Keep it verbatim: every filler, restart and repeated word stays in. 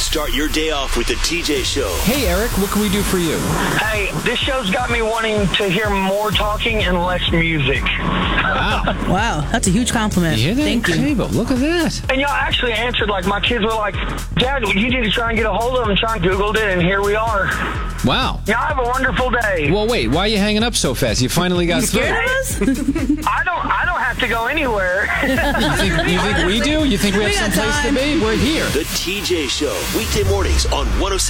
Start your day off with the T J Show. Hey, Eric, what can we do for you? Hey, this show's got me wanting to hear more talking and less music. Wow. Wow, that's a huge compliment. You hear that? Thank you. Cable, look at that. And y'all actually answered, like, my kids were like, Dad, you need to try and get a hold of them. Sean Googled it, and here we are. Wow. Y'all have a wonderful day. Well, wait, why are you hanging up so fast? You finally got You through. scared of us? I don't I don't have to go anywhere. You think, you think we do? You think we, We have got some place to time. be? We're here. The T J Show. Weekday mornings on one oh seven.